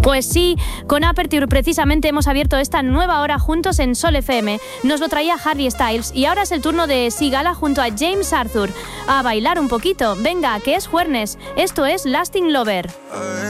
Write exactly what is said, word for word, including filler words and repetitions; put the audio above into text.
Pues sí, con Aperture precisamente hemos abierto esta nueva hora juntos en Sol F M. Nos lo traía Harry Styles y ahora es el turno de Sigala junto a James Arthur. A bailar un poquito. Venga, que es jueves. Esto es Lasting Lover.